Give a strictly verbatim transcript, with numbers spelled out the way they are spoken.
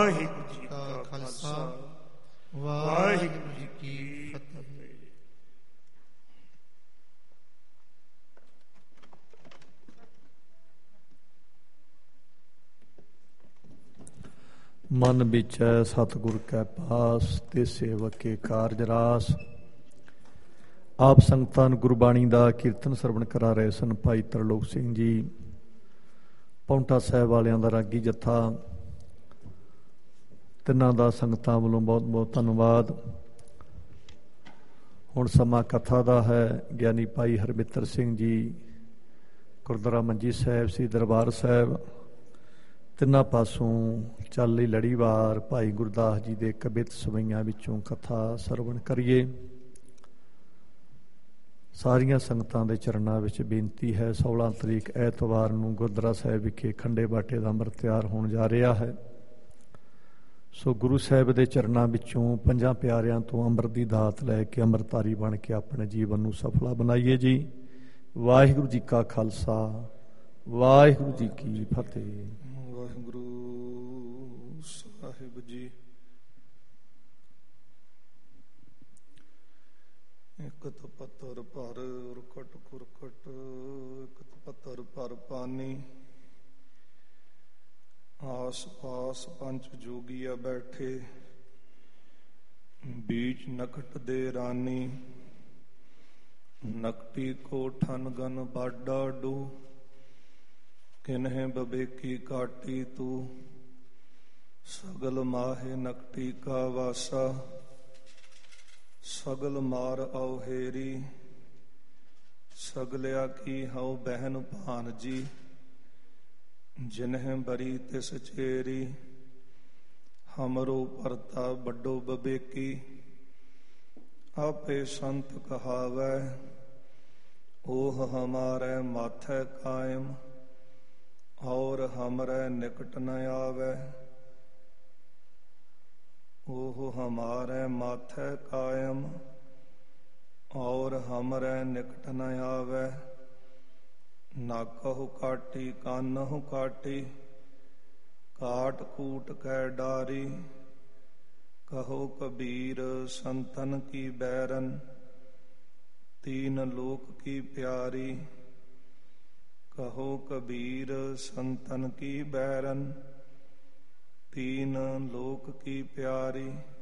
ਵਾਹਿਗੁਰੂ ਜੀ ਕਾ ਖਾਲਸਾ, ਵਾਹਿਗੁਰੂ ਜੀ ਕੀ ਫਤਿਹ। ਮਨ ਵਿਚੈ ਸਤਿਗੁਰ ਕੈ ਪਾਸ, ਤੇ ਸੇਵਕ ਕੇ ਕਾਰਜ ਰਾਸ। ਆਪ ਸੰਗਤਾਂ ਨੂੰ ਗੁਰਬਾਣੀ ਦਾ ਕੀਰਤਨ ਸਰਵਣ ਕਰਾ ਰਹੇ ਸਨ ਭਾਈ ਤਰਲੋਕ ਸਿੰਘ ਜੀ, ਪੌਂਟਾ ਸਾਹਿਬ ਵਾਲਿਆਂ ਦਾ ਰਾਗੀ ਜੱਥਾ। ਤਿੰਨਾਂ ਦਾ ਸੰਗਤਾਂ ਵੱਲੋਂ ਬਹੁਤ ਬਹੁਤ ਧੰਨਵਾਦ। ਹੁਣ ਸਮਾਂ ਕਥਾ ਦਾ ਹੈ। ਗਿਆਨੀ ਭਾਈ ਹਰਮਿੱਤਰ ਸਿੰਘ ਜੀ, ਗੁਰਦੁਆਰਾ ਮੰਜੀ ਸਾਹਿਬ, ਸ੍ਰੀ ਦਰਬਾਰ ਸਾਹਿਬ, ਤਿੰਨਾਂ ਪਾਸੋਂ ਚੱਲ ਲਈ ਲੜੀਵਾਰ ਭਾਈ ਗੁਰਦਾਸ ਜੀ ਦੇ ਕਵਿਤ ਸਵਈਆਂ ਵਿੱਚੋਂ ਕਥਾ ਸਰਵਣ ਕਰੀਏ। ਸਾਰੀਆਂ ਸੰਗਤਾਂ ਦੇ ਚਰਨਾਂ ਵਿੱਚ ਬੇਨਤੀ ਹੈ। ਸੋਲਾਂ ਤਰੀਕ ਐਤਵਾਰ ਨੂੰ ਗੁਰਦੁਆਰਾ ਸਾਹਿਬ ਵਿਖੇ ਖੰਡੇ ਬਾਟੇ ਦਾ ਅੰਮ੍ਰਿਤ ਤਿਆਰ ਹੋਣ ਜਾ ਰਿਹਾ ਹੈ। ਸੋ ਗੁਰੂ ਸਾਹਿਬ ਦੇ ਚਰਨਾਂ ਵਿੱਚੋਂ ਪੰਜਾਂ ਪਿਆਰਿਆਂ ਤੋਂ ਅੰਮ੍ਰਿਤ ਦੀ ਦਾਤ ਲੈ ਕੇ ਅੰਮ੍ਰਿਤਧਾਰੀ ਬਣ ਕੇ ਆਪਣੇ ਜੀਵਨ ਨੂੰ ਸਫਲਾ ਬਣਾਈਏ ਜੀ। ਵਾਹਿਗੁਰੂ ਜੀ ਕਾ ਖਾਲਸਾ, ਵਾਹਿਗੁਰੂ ਜੀ ਕੀ ਫਤਿਹ। ਵਾਹਿਗੁਰੂ ਸਾਹਿਬ ਜੀ। ਇੱਕ ਤਪੱਤਰ ਭਰ ਉਰਕਟ ਕੁਰਕਟ, ਇੱਕ ਤਪੱਤਰ ਭਰ ਪਾਨੀ। ਆਸ ਪਾਸ ਪੰਚ ਜੋਗੀਆ ਬੈਠੇ, बीच नकट दे रानी। नकटी को ठन गन बाडा डू, किन्हें बबेकी काटी तू। सगल माहे नकटी का वासा, सगल मार औहेरी। सगलिया की हऊ बहन भान जी, जिन्हें बरी तिस चेरी। हमरो परता बड्डो बबेकी, आपे संत कहावै। ओह हमारे माथे कायम, और हमरे निकट न आवे। ओह हमारे माथे कायम, और हमरे निकट न आवे। नाकहु काटी कानहु काटी, काट कूट कै डारी। कहो कबीर संतन की बैरन, तीन लोक की प्यारी। कहो कबीर संतन की बैरन, तीन लोक की प्यारी।